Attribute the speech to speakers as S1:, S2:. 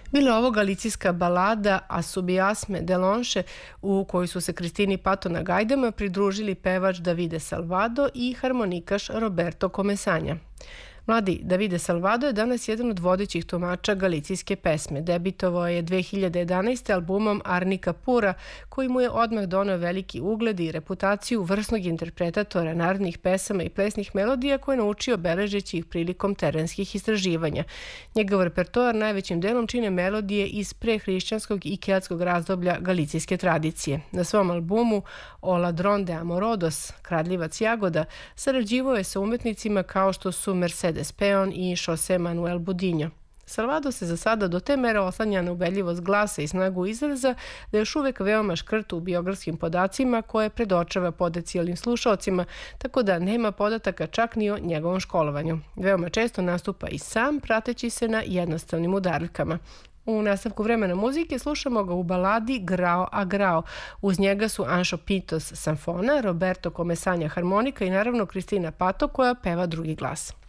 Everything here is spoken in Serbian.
S1: Bila je ovo galicijska balada Asubiasme de Lonše u kojoj su se Kristini Pato na gajdama pridružili pevač Davide Salvado i harmonikaš Roberto Comesanja. Mladi Davide Salvado je danas jedan od vodećih tumača galicijske pesme. Debitovao je 2011. albumom Arnika Pura, koji mu je odmah doneo veliki ugled i reputaciju vrsnog interpretatora narodnih pesama i plesnih melodija koje je naučio beležeći ih prilikom terenskih istraživanja. Njegov repertoar najvećim delom čine melodije iz prehrišćanskog i keltskog razdoblja galicijske tradicije. Na svom albumu O Ladrón de Amorodos, Kradljivac jagoda, sarađivao je sa umetnicima kao što su Mercedes Peon i José Manuel Budinho. Salvado se za sada do te mere oslanja na ubedljivost glasa i snagu izraza da je još uvek veoma škrt u biografskim podacima koje predočava potencijalnim slušaocima, tako da nema podataka čak ni o njegovom školovanju. Veoma često nastupa i sam, prateći se na jednostavnim udarljkama. U nastavku vremena muzike slušamo ga u baladi Grao a Grao. Uz njega su Anxo Pintos sanfona, Roberto Comesanja harmonika i naravno Cristina Pato koja peva drugi glas.